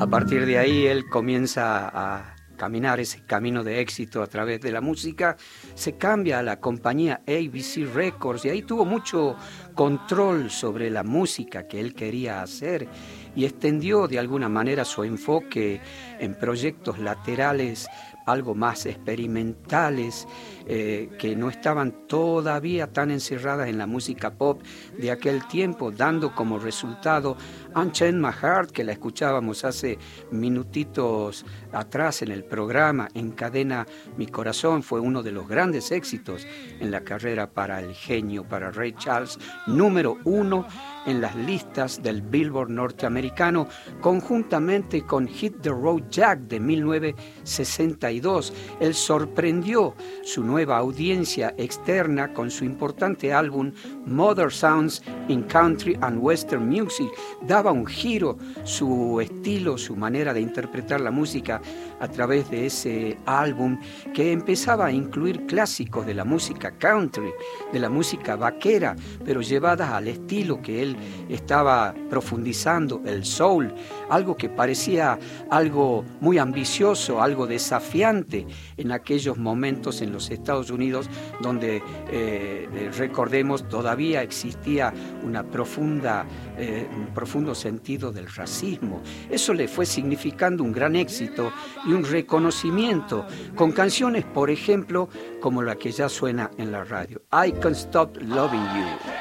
A partir de ahí él comienza a caminar ese camino de éxito a través de la música, se cambia a la compañía ABC Records y ahí tuvo mucho control sobre la música que él quería hacer y extendió de alguna manera su enfoque en proyectos laterales algo más experimentales, que no estaban todavía tan encerradas en la música pop de aquel tiempo, dando como resultado Unchain My Heart, que la escuchábamos hace minutitos atrás en el programa, Encadena Mi Corazón, fue uno de los grandes éxitos en la carrera para el genio, para Ray Charles, número 1 en las listas del Billboard norteamericano, conjuntamente con Hit the Road Jack de 1962. Él sorprendió su nueva audiencia externa con su importante álbum Modern Sounds in Country and Western Music. Daba un giro su estilo, su manera de interpretar la música a través de ese álbum que empezaba a incluir clásicos de la música country, de la música vaquera, pero llevadas al estilo que él estaba profundizando, el soul, algo que parecía algo muy ambicioso, algo desafiante en aquellos momentos en los Estados Unidos donde, recordemos, todavía existía un profundo sentido del racismo. Eso le fue significando un gran éxito y un reconocimiento con canciones, por ejemplo, como la que ya suena en la radio, I Can't Stop Loving You.